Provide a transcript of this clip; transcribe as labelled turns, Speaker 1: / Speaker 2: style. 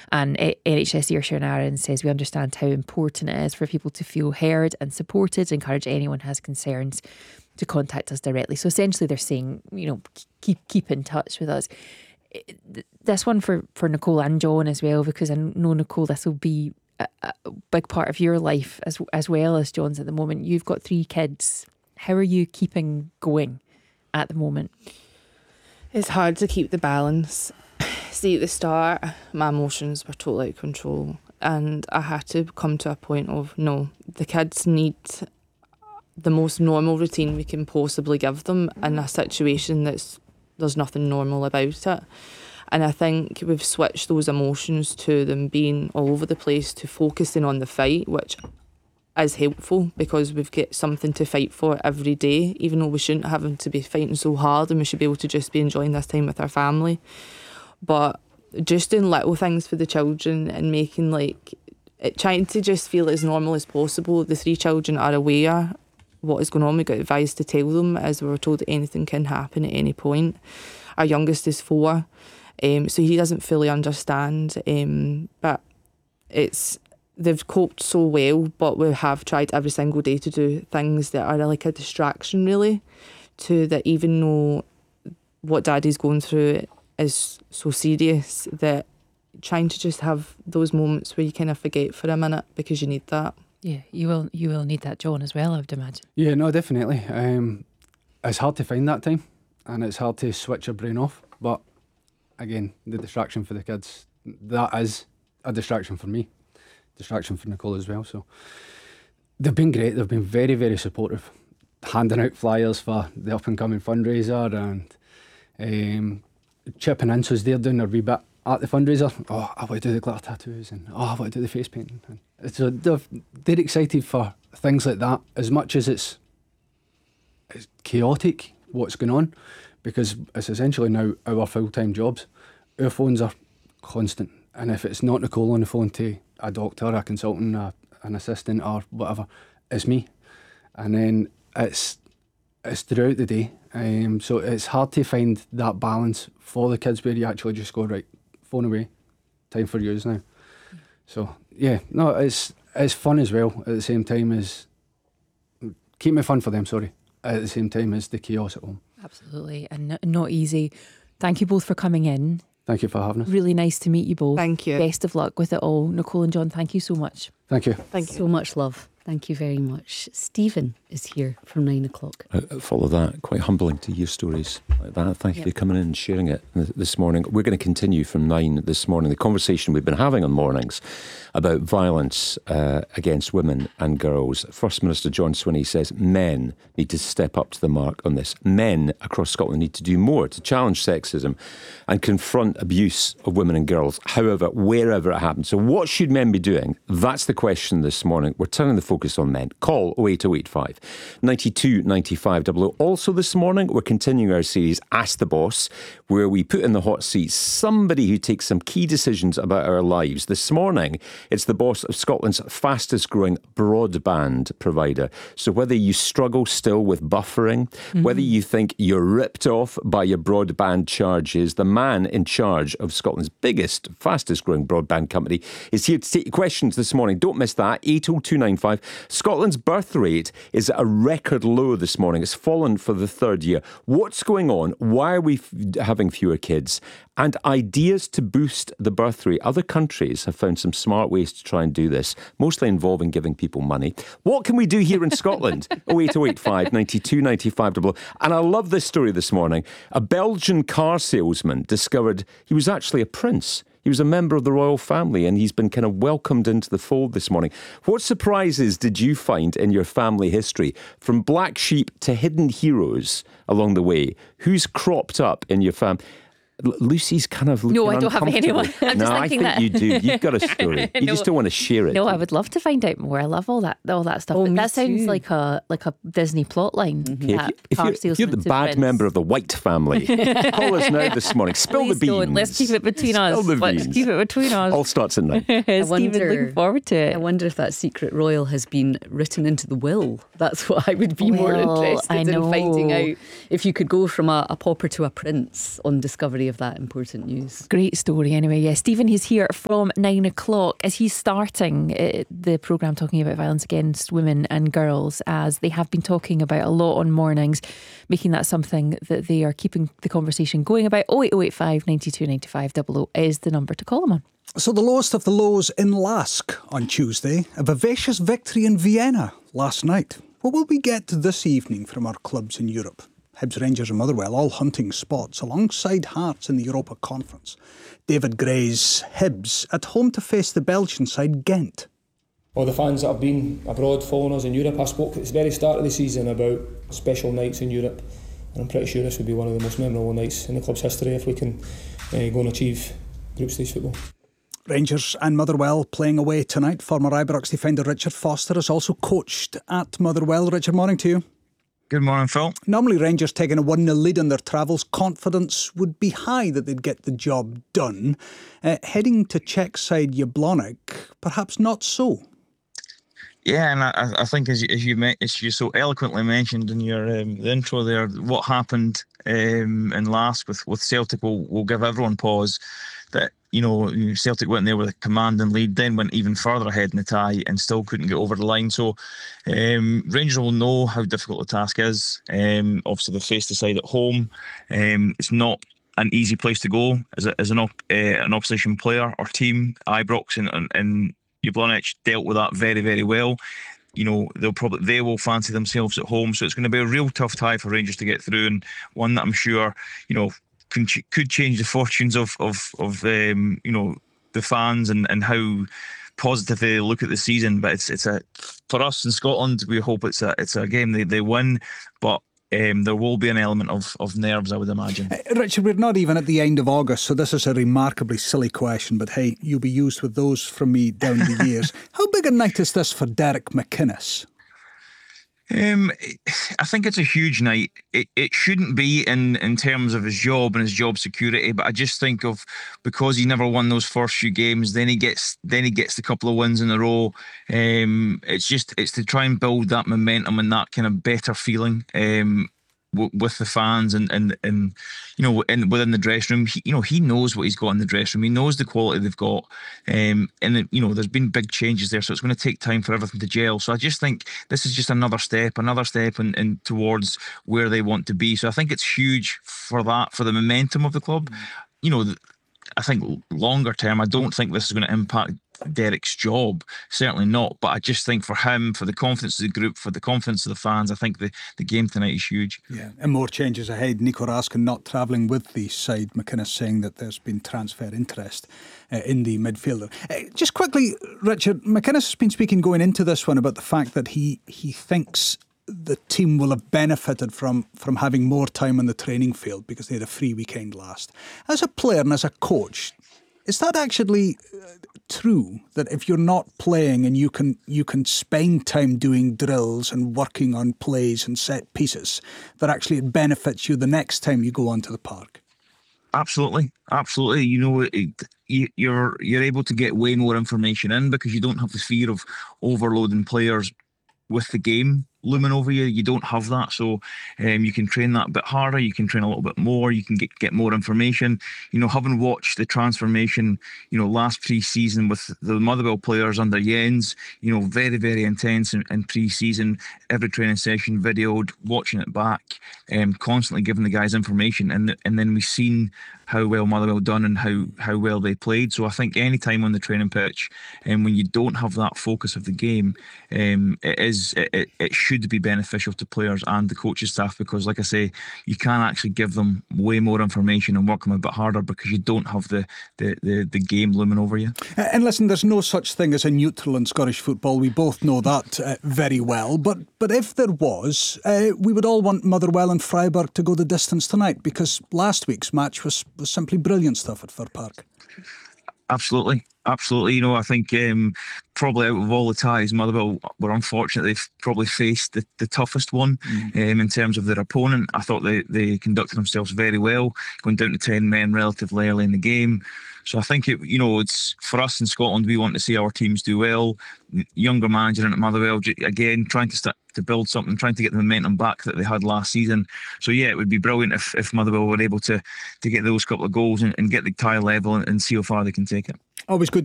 Speaker 1: And NHS Ayrshire Arran says, we understand how important it is for people to feel heard and supported. Encourage anyone who has concerns to contact us directly. So essentially they're saying, keep in touch with us. This one for Nicole and John as well, because I know, Nicole, this will be a big part of your life as well as John's at the moment. You've got 3 kids. How are you keeping going at the moment?
Speaker 2: It's hard to keep the balance. See, at the start, my emotions were totally out of control, and I had to come to a point of, no, the kids need the most normal routine we can possibly give them in a situation there's nothing normal about it. And I think we've switched those emotions to them being all over the place to focusing on the fight, which is helpful because we've got something to fight for every day, even though we shouldn't have to be fighting so hard, and we should be able to just be enjoying this time with our family. But just doing little things for the children and making trying to just feel as normal as possible. The 3 children are aware what is going on. We got advised to tell them, as we were told that anything can happen at any point. Our youngest is 4, so he doesn't fully understand, but they've coped so well. But we have tried every single day to do things that are like a distraction, really, to that, even though what Daddy's going through is so serious, that trying to just have those moments where you kind of forget for a minute, because you need that.
Speaker 1: Yeah, you will need that, John, as well, I would imagine.
Speaker 3: Yeah, no, definitely. It's hard to find that time, and it's hard to switch your brain off. But again, the distraction for the kids, that is a distraction for me, distraction for Nicole as well. So they've been great. They've been very, very supportive, handing out flyers for the up and coming fundraiser and chipping in. So as they're doing their wee bit at the fundraiser, I want to do the glitter tattoos, and I want to do the face painting. And so they're excited for things like that, as much as it's chaotic what's going on, because it's essentially now our full-time jobs. Our phones are constant, and if it's not Nicole on the phone to a doctor, a consultant, an assistant or whatever, it's me. And then it's throughout the day, so it's hard to find that balance for the kids where you actually just go, right, phone away, time for yours now. So yeah, no, it's fun as well at the same time as keep me fun for them, sorry, at the same time as the chaos at home.
Speaker 1: Absolutely, and not easy. Thank you both for coming in.
Speaker 3: Thank you for having us.
Speaker 1: Really nice to meet you both.
Speaker 2: Thank you.
Speaker 1: Best of luck with it all. Nicole and John, thank you so much.
Speaker 3: Thank you.
Speaker 2: Thank you.
Speaker 4: So much love. Thank you very much. Stephen is here from 9 o'clock.
Speaker 5: Follow that. Quite humbling to hear stories like that. Thank you for coming in and sharing it this morning. We're going to continue from 9 this morning. The conversation we've been having on mornings about violence against women and girls. First Minister John Swinney says men need to step up to the mark on this. Men across Scotland need to do more to challenge sexism and confront abuse of women and girls, however, wherever it happens. So what should men be doing? That's the question this morning. We're turning the focus on men. Call 08085 92 95 00. Also this morning, we're continuing our series Ask the Boss, where we put in the hot seat somebody who takes some key decisions about our lives. This morning, it's the boss of Scotland's fastest growing broadband provider. So whether you struggle still with buffering, whether you think you're ripped off by your broadband charges, the man in charge of Scotland's biggest, fastest growing broadband company is here to take your questions this morning. Don't miss that. 80295. Scotland's birth rate is at a record low this morning. It's fallen for the 3rd year. What's going on? Why are we having fewer kids? And ideas to boost the birth rate. Other countries have found some smart ways to try and do this, mostly involving giving people money. What can we do here in Scotland? 08085 92 95 00. And I love this story this morning. A Belgian car salesman discovered he was actually a prince. He was a member of the royal family, and he's been kind of welcomed into the fold this morning. What surprises did you find in your family history? From black sheep to hidden heroes along the way. Who's cropped up in your family? Lucy's kind of looking
Speaker 1: No, I don't have anyone. I'm just
Speaker 5: I think
Speaker 1: that
Speaker 5: you do. You've got a story. You just don't want to share it.
Speaker 1: No, I would love to find out more. I love all that stuff.
Speaker 4: Oh,
Speaker 1: But
Speaker 4: me
Speaker 1: that sounds
Speaker 4: too.
Speaker 1: like a Disney plot line.
Speaker 5: Okay, if you're the bad member of the White family, call us now this morning. Spill
Speaker 1: Please
Speaker 5: the beans.
Speaker 1: don't. Let's keep it between us.
Speaker 5: Spill the
Speaker 1: Let's
Speaker 5: beans.
Speaker 1: keep it between us.
Speaker 5: All starts at 9.
Speaker 1: Stephen,
Speaker 4: wonder-
Speaker 1: looking forward to it.
Speaker 4: I wonder if that secret royal has been written into the will. That's what I would be more
Speaker 1: Well,
Speaker 4: interested
Speaker 1: I
Speaker 4: in
Speaker 1: know.
Speaker 4: finding out. If you could go from a pauper to a prince on Discovery of that important news.
Speaker 1: Great story anyway. Yeah, Stephen, he's here from 9 o'clock as he's starting the programme talking about violence against women and girls, as they have been talking about a lot on mornings, making that something that they are keeping the conversation going about. 08085 92 95 00 is the number to call them on.
Speaker 6: So the lowest of the lows in Lask on Tuesday, a vivacious victory in Vienna last night. What will we get this evening from our clubs in Europe? Hibs, Rangers and Motherwell all hunting spots alongside Hearts in the Europa Conference. David Gray's Hibs at home to face the Belgian side Ghent.
Speaker 7: All the fans that have been abroad following us in Europe, I spoke at the very start of the season about special nights in Europe, and I'm pretty sure this would be one of the most memorable nights in the club's history if we can go and achieve group stage football.
Speaker 6: Rangers and Motherwell playing away tonight. Former Ibrox defender Richard Foster has also coached at Motherwell. Richard, morning to you.
Speaker 8: Good morning, Phil.
Speaker 6: Normally Rangers taking a 1-0 lead on their travels, confidence would be high that they'd get the job done. Heading to Czech side Jablonec, perhaps not so.
Speaker 8: Yeah, and I think as you so eloquently mentioned in your the intro there, what happened in Lask with Celtic will give everyone pause. That Celtic went there with a command and lead, then went even further ahead in the tie and still couldn't get over the line. So Rangers will know how difficult the task is. Obviously they face the side at home. It's not an easy place to go as an opposition player or team. Ibrox and Jablonec dealt with that very, very well. They will fancy themselves at home, so it's going to be a real tough tie for Rangers to get through, and one that I'm sure could change the fortunes of the fans and how positive they look at the season. But it's for us in Scotland, we hope it's a game they win, but there will be an element of nerves, I would imagine.
Speaker 6: Richard, we're not even at the end of August, so this is a remarkably silly question, but hey, you'll be used with those from me down the years. How big a night is this for Derek McInnes?
Speaker 8: I think it's a huge night. It shouldn't be in terms of his job and his job security, but I just think of, because he never won those first few games, then he gets a couple of wins in a row. It's to try and build that momentum and that kind of better feeling with the fans and within the dressing room. He knows what he's got in the dressing room. He knows the quality they've got, and there's been big changes there, so it's going to take time for everything to gel. So I just think this is just another step in towards where they want to be. So I think it's huge for the momentum of the club. I think longer term, I don't think this is going to impact Derek's job, certainly not, but I just think for him, for the confidence of the group, for the confidence of the fans, I think the game tonight is huge.
Speaker 6: Yeah, and more changes ahead. Nico Raskin not travelling with the side. McInnes saying that there's been transfer interest in the midfielder. Just quickly, Richard, McInnes has been speaking going into this one about the fact that he thinks the team will have benefited from having more time on the training field because they had a free weekend last. As a player and as a coach, is that actually true, that if you're not playing and you can spend time doing drills and working on plays and set pieces, that actually it benefits you the next time you go onto the park?
Speaker 8: Absolutely. You're able to get way more information in because you don't have the fear of overloading players with the game looming over you. You don't have that, so you can train that a bit harder, you can train a little bit more, you can get more information. Having watched the transformation last pre-season with the Motherwell players under Jens, very, very intense in pre-season, every training session videoed, watching it back, constantly giving the guys information, and then we've seen how well Motherwell done and how well they played. So I think any time on the training pitch, and when you don't have that focus of the game, it should be beneficial to players and the coaching staff, because like I say, you can actually give them way more information and work them a bit harder because you don't have the game looming over you.
Speaker 6: And listen, there's no such thing as a neutral in Scottish football. We both know that very well. But if there was, we would all want Motherwell and Freiburg to go the distance tonight, because last week's match was simply brilliant stuff at Fir Park.
Speaker 8: Absolutely. absolutely. You know, I think probably out of all the ties, Motherwell were unfortunate. They've probably faced the toughest one in terms of their opponent. I thought they conducted themselves very well, going down to 10 men relatively early in the game. So I think it's for us in Scotland. We want to see our teams do well. Younger manager in Motherwell, again, trying to start to build something, trying to get the momentum back that they had last season. So yeah, it would be brilliant if Motherwell were able to get those couple of goals and get the tie level and see how far they can take it.
Speaker 6: Always good